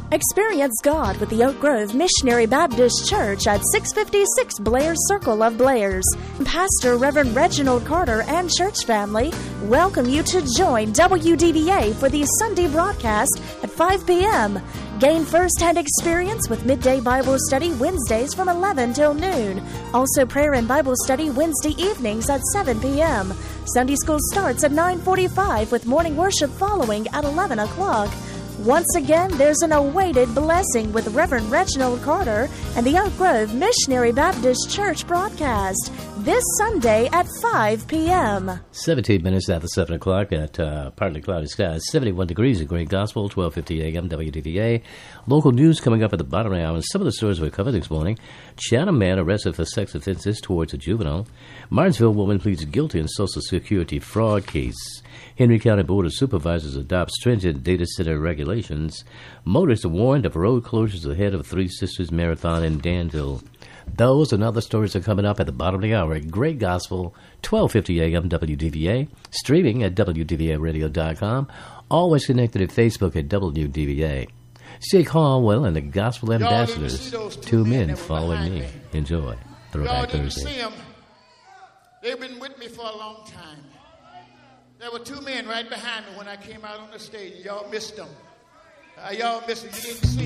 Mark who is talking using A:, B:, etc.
A: Experience God with the Oak Grove Missionary Baptist Church at 656 Blair Circle of Blairs. Pastor Reverend Reginald Carter and church family welcome you to join WDVA for the Sunday broadcast at 5 p.m. Gain first-hand experience with midday Bible study Wednesdays from 11 till noon. Also prayer and Bible study Wednesday evenings at 7 p.m. Sunday school starts at 9:45 with morning worship following at 11 o'clock. Once again, there's an awaited blessing with Reverend Reginald Carter and the Oak Grove Missionary Baptist Church broadcast this Sunday at 5 p.m.
B: 17 minutes after 7 o'clock at partly cloudy skies, 71 degrees at Great Gospel, 1250 a.m. WDVA. Local news coming up at the bottom of the hour. And some of the stories we covered this morning. Chatham man arrested for sex offenses towards a juvenile. Martinsville woman pleads guilty in Social Security fraud case. Henry County Board of Supervisors adopt stringent data center regulations. Motorists are warned of road closures ahead of Three Sisters Marathon in Danville. Those and other stories are coming up at the bottom of the hour at Great Gospel, 1250 a.m. WDVA, streaming at WDVAradio.com, always connected at Facebook at WDVA. Jake Hallwell and the Gospel Ambassadors, two men following me. Enjoy. Throwback Thursday.
C: See them. They've been with me for a long time. There were two men right behind me when I came out on the stage. Y'all missed them. Y'all missed them. You didn't see